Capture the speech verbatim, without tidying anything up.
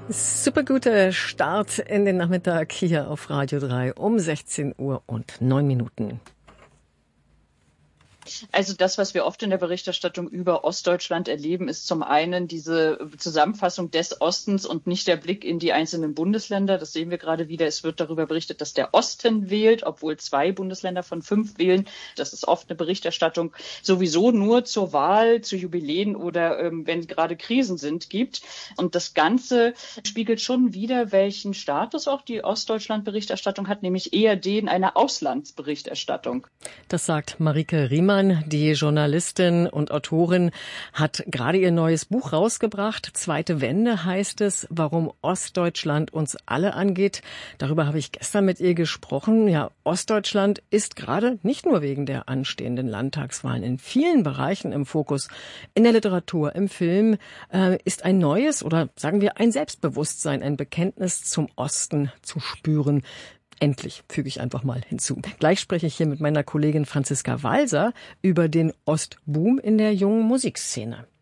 Super guter Start in den Nachmittag hier auf Radio drei um sechzehn Uhr und neun Minuten. Also das, was wir oft in der Berichterstattung über Ostdeutschland erleben, ist zum einen diese Zusammenfassung des Ostens und nicht der Blick in die einzelnen Bundesländer. Das sehen wir gerade wieder. Es wird darüber berichtet, dass der Osten wählt, obwohl zwei Bundesländer von fünf wählen. Das ist oft eine Berichterstattung sowieso nur zur Wahl, zu Jubiläen oder ähm, wenn gerade Krisen sind, gibt. Und das Ganze spiegelt schon wider, welchen Status auch die Ostdeutschland-Berichterstattung hat, nämlich eher den einer Auslandsberichterstattung. Das sagt Marike Riemann. Die Journalistin und Autorin hat gerade ihr neues Buch rausgebracht. Zweite Wende heißt es, warum Ostdeutschland uns alle angeht. Darüber habe ich gestern mit ihr gesprochen. Ja, Ostdeutschland ist gerade nicht nur wegen der anstehenden Landtagswahlen in vielen Bereichen im Fokus. In der Literatur, im Film äh, ist ein neues oder sagen wir ein Selbstbewusstsein, ein Bekenntnis zum Osten zu spüren. Endlich, füge ich einfach mal hinzu. Gleich spreche ich hier mit meiner Kollegin Franziska Walser über den Ostboom in der jungen Musikszene.